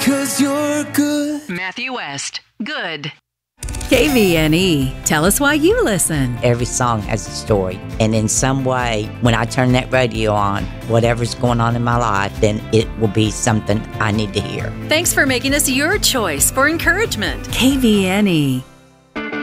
'cause you're good. Matthew West, good. KVNE. Tell us why you listen. Every song has a story. And in some way, when I turn that radio on, whatever's going on in my life, then it will be something I need to hear. Thanks for making us your choice for encouragement. KVNE.